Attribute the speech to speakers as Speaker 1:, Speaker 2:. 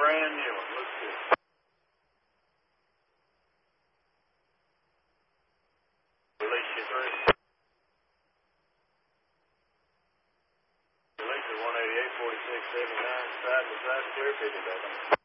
Speaker 1: brand new one. Looks good. Release you through. Release is 188, 46, 79. Side to side, clear 50, baby.